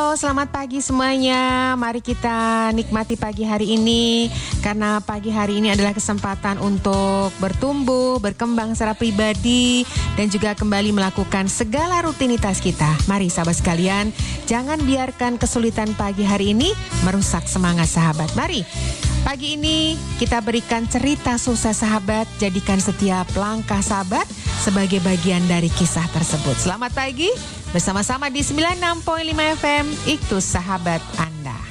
Halo, selamat pagi semuanya. Mari kita nikmati pagi hari ini, karena pagi hari ini adalah kesempatan untuk bertumbuh, berkembang secara pribadi, dan juga kembali melakukan segala rutinitas kita. Mari sahabat sekalian, jangan biarkan kesulitan pagi hari ini merusak semangat sahabat. Mari, pagi ini kita berikan cerita sukses sahabat, jadikan setiap langkah sahabat sebagai bagian dari kisah tersebut. Selamat pagi, bersama-sama di 96.5 FM, Iktus Sahabat Anda.